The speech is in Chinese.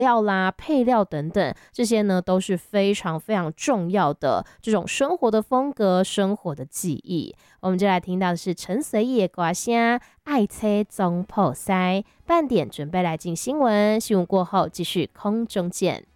料啦、配料等等，这些呢都是非常非常重要的这种生活的风格、生活的记忆。我们就来听到的是陈随意的歌声，爱车总破塞。半点准备来进新闻，新闻过后继续空中见。